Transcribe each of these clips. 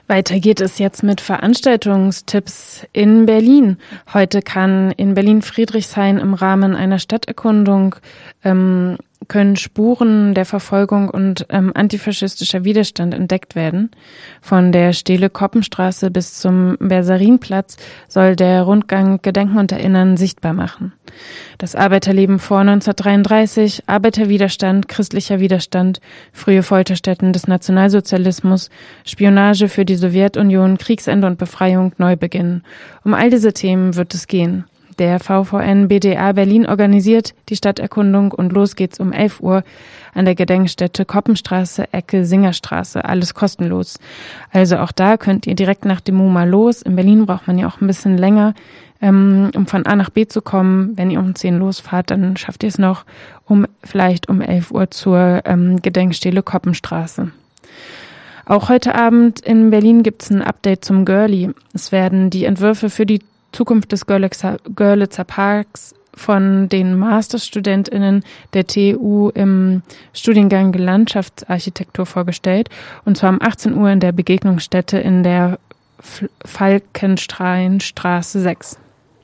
Weiter geht es jetzt mit Veranstaltungstipps in Berlin. Heute kann in Berlin-Friedrichshain im Rahmen einer Stadterkundung können Spuren der Verfolgung und antifaschistischer Widerstand entdeckt werden. Von der Stehle-Koppenstraße bis zum Bersarinplatz soll der Rundgang Gedenken und Erinnern sichtbar machen. Das Arbeiterleben vor 1933, Arbeiterwiderstand, christlicher Widerstand, frühe Folterstätten des Nationalsozialismus, Spionage für die Sowjetunion, Kriegsende und Befreiung, Neubeginn. Um all diese Themen wird es gehen. Der VVN BDA Berlin organisiert die Stadterkundung und los geht's um 11 Uhr an der Gedenkstätte Koppenstraße, Ecke Singerstraße. Alles kostenlos. Also auch da könnt ihr direkt nach dem MoMA los. In Berlin braucht man ja auch ein bisschen länger, um von A nach B zu kommen. Wenn ihr um 10 losfahrt, dann schafft ihr es noch vielleicht um 11 Uhr zur Gedenkstele Koppenstraße. Auch heute Abend in Berlin gibt's ein Update zum Görli. Es werden die Entwürfe für die Zukunft des Görlitzer Parks von den Masterstudentinnen der TU im Studiengang Landschaftsarchitektur vorgestellt, und zwar um 18 Uhr in der Begegnungsstätte in der Falkenstraße 6.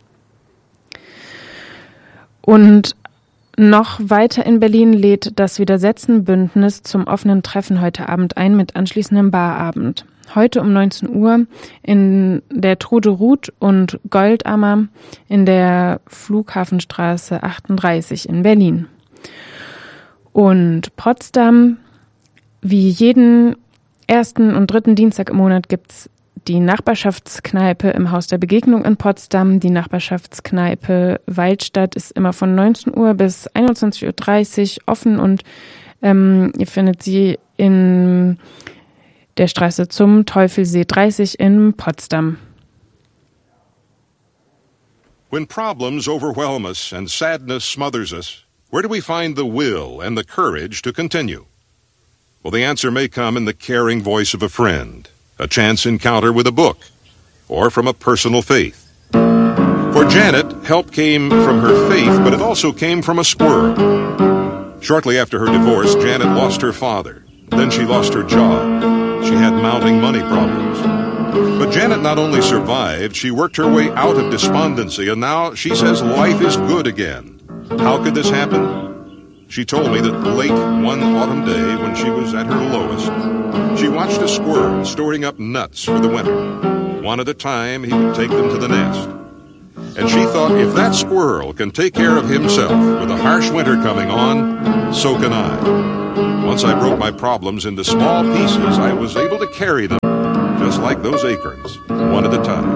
Und noch weiter in Berlin lädt das Widersetzen-Bündnis zum offenen Treffen heute Abend ein mit anschließendem Barabend. Heute um 19 Uhr in der Trude Ruth und Goldammer in der Flughafenstraße 38 in Berlin. Und Potsdam, wie jeden ersten und dritten Dienstag im Monat gibt's die Nachbarschaftskneipe im Haus der Begegnung in Potsdam. Die Nachbarschaftskneipe Waldstadt ist immer von 19 Uhr bis 21.30 Uhr offen und ihr findet sie in der Straße zum Teufelsee 30 in Potsdam. When problems overwhelm us and sadness smothers us, where do we find the will and the courage to continue? Well, the answer may come in the caring voice of a friend, a chance encounter with a book, or from a personal faith. For Janet, help came from her faith, but it also came from a squirrel. Shortly after her divorce, Janet lost her father. Then she lost her job. She had mounting money problems. But Janet not only survived, she worked her way out of despondency, and now she says life is good again. How could this happen? She told me that late one autumn day when she was at her lowest, she watched a squirrel storing up nuts for the winter. One at a time, he would take them to the nest. And she thought, if that squirrel can take care of himself with a harsh winter coming on, so can I. Once I broke my problems into small pieces, I was able to carry them, just like those acorns, one at a time.